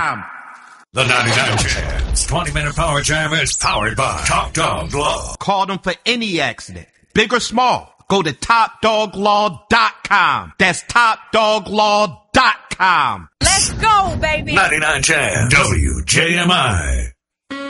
The 99 Chance 20-minute power jam is powered by Top Dog Law. Call them for any accident, big or small. Go to TopDogLaw.com. That's TopDogLaw.com. Let's go, baby. 99 Chance WJMI.